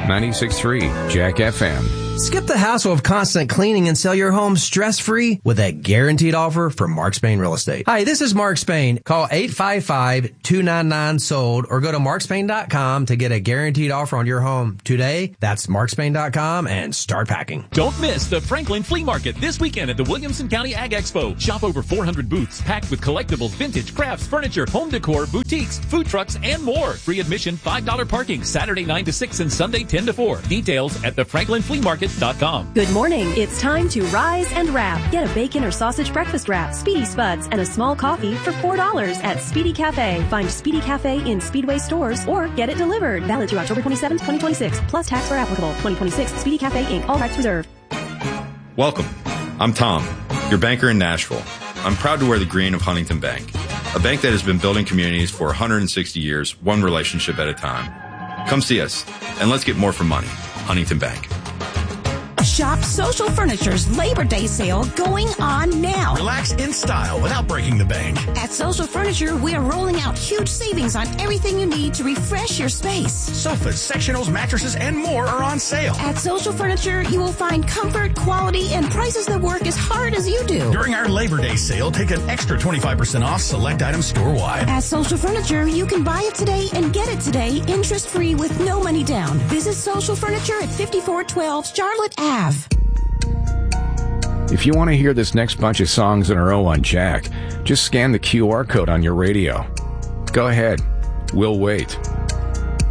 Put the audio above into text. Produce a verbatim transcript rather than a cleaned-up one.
ninety-six point three Jack F M. Skip the hassle of constant cleaning and sell your home stress-free with a guaranteed offer from Mark Spain Real Estate. Hi, this is Mark Spain. Call eight five five, two nine nine, sold or go to mark spain dot com to get a guaranteed offer on your home today. That's mark spain dot com and start packing. Don't miss the Franklin Flea Market this weekend at the Williamson County Ag Expo. Shop over four hundred booths packed with collectibles, vintage, crafts, furniture, home decor, boutiques, food trucks, and more. Free admission, five dollars parking, Saturday nine to six and Sunday ten to four. Details at the franklin flea market dot com. Good morning. It's time to rise and wrap. Get a bacon or sausage breakfast wrap, Speedy Spuds, and a small coffee for four dollars at Speedy Cafe. Find Speedy Cafe in Speedway stores or get it delivered. Valid through October twenty-seventh, twenty twenty-six. Plus tax where applicable. twenty twenty-six. Speedy Cafe, Incorporated. All rights reserved. Welcome. I'm Tom, your banker in Nashville. I'm proud to wear the green of Huntington Bank, a bank that has been building communities for one hundred sixty years, one relationship at a time. Come see us, and let's get more for money. Huntington Bank. Shop Social Furniture's Labor Day sale going on now. Relax in style without breaking the bank. At Social Furniture, we are rolling out huge savings on everything you need to refresh your space. Sofas, sectionals, mattresses, and more are on sale. At Social Furniture, you will find comfort, quality, and prices that work as hard as you do. During our Labor Day sale, take an extra twenty-five percent off select items store-wide. At Social Furniture, you can buy it today and get it today, interest-free with no money down. Visit Social Furniture at fifty-four twelve Charlotte Avenue. If you want to hear this next bunch of songs in a row on Jack, just scan the Q R code on your radio. Go ahead. We'll wait.